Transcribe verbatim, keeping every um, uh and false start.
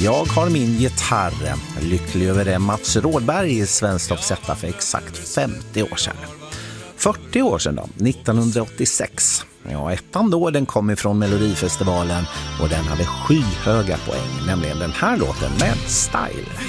Jag har min gitarr. Lycklig över det. Mats Rådberg i Svensktoppsetta för exakt femtio år sedan. fyrtio år sedan då, nittonhundraåttiosex. Ja, ettan då, den kom ifrån Melodifestivalen och den hade skyhöga poäng, nämligen den här låten med Style.